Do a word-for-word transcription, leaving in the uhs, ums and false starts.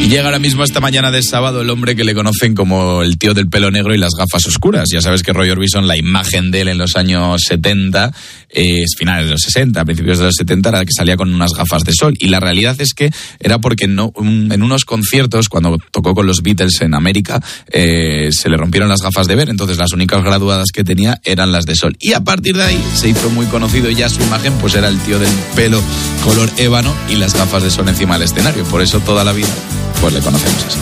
Y llega ahora mismo esta mañana de sábado el hombre que le conocen como el tío del pelo negro y las gafas oscuras. Ya sabes que Roy Orbison, la imagen de él en los años setenta, eh, finales de los sesenta, principios de los setenta, era que salía con unas gafas de sol. Y la realidad es que era porque no, un, en unos conciertos, cuando tocó con los Beatles en América, eh, se le rompieron las gafas de ver. Entonces las únicas graduadas que tenía eran las de sol. Y a partir de ahí se hizo muy conocido, y ya su imagen pues era el tío del pelo color ébano y las gafas de sol encima del escenario. Por eso toda la vida pues le conocemos así.